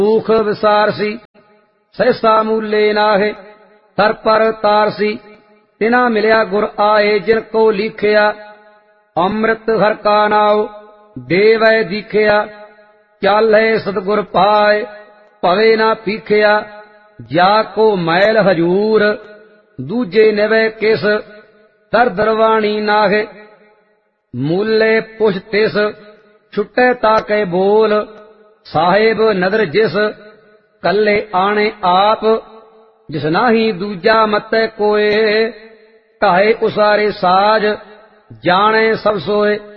ਦੁਖ ਵਿਸਾਰਸੀ ਸਹਿਸਾ ਮੂਲੇ ਨਾਹੇ ਹਰ ਪਰ ਤਾਰਸੀ ਤਿਨਾ ਮਿਲਿਆ ਗੁਰ ਆਏ ਜਿਨ ਕੋ ਲਿਖਿਆ ਅੰਮ੍ਰਿਤ ਹਰ ਕਾ ਨਾਉ ਦੇਵੈ ਦੀਖਿਆ ਚਾਲੇ ਸਤਿਗੁਰ ਪਾਏ ਭਵੇ ਨਾ ਪੀਖਿਆ ਜਾ ਕੋ ਮੈਲ ਹਜੂਰ ਦੂਜੇ ਨਿਵੈ ਕਿਸ ਦਰ ਦਰਵਾਣੀ ਨਾਹੇ ਮੂਲੇ ਪੁਛ ਤਿਸ ਛੁਟੈ ਤਾਕੇ ਬੋਲ ਸਾਹਿਬ ਨਦਰ ਜਿਸ ਕੱਲੇ ਆਣੇ ਆਪ ਜਿਸ ਨਾਹੀ ਦੂਜਾ ਮਤੈ ਕੋਏ ਢਾਏ ਉਸਾਰੇ ਸਾਜ ਜਾਣੇ ਸਭ ਸੋਏ।